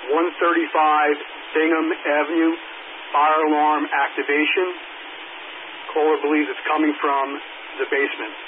135 Bingham Avenue, fire alarm activation. Caller believes it's coming from the basement.